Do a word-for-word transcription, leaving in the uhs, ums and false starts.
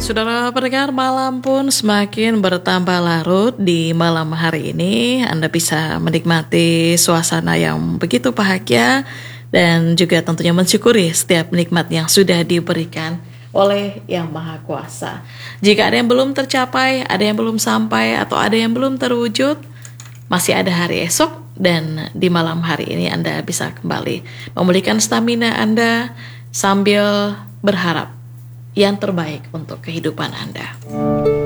Saudara pendengar, malam pun semakin bertambah larut. Di malam hari ini Anda bisa menikmati suasana yang begitu bahagia dan juga tentunya mensyukuri setiap nikmat yang sudah diberikan oleh Yang Maha Kuasa. Jika ada yang belum tercapai, ada yang belum sampai, atau ada yang belum terwujud, masih ada hari esok, dan di malam hari ini Anda bisa kembali memulihkan stamina Anda sambil berharap yang terbaik untuk kehidupan Anda.